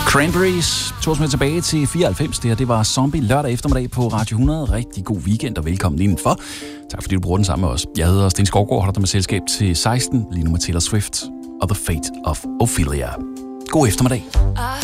Cranberries tog os med tilbage til 94. Det var Zombie lørdag eftermiddag på Radio 100. Rigtig god weekend og velkommen indenfor. Tak fordi du bruger den sammen med os. Jeg hedder Sten Skovgaard, holder dig med selskab til 16, lige nu med Taylor Swift og The Fate of Ophelia. God eftermiddag.